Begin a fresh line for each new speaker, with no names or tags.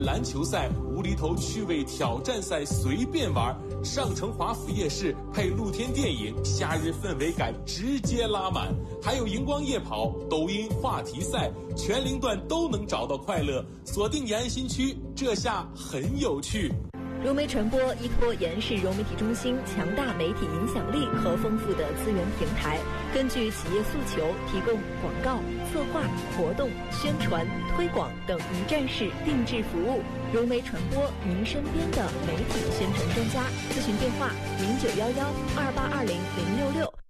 篮球赛、无厘头趣味挑战赛随便玩，上城华府夜市配露天电影，夏日氛围感直接拉满。还有荧光夜跑、抖音话题赛，全龄段都能找到快乐。锁定延安新区，这下很有趣。
融媒传播依托延安市融媒体中心强大媒体影响力和丰富的资源平台，根据企业诉求提供广告、策划、活动、宣传、推广等一站式定制服务。融媒传播，您身边的媒体宣传专家。咨询电话：091128200666。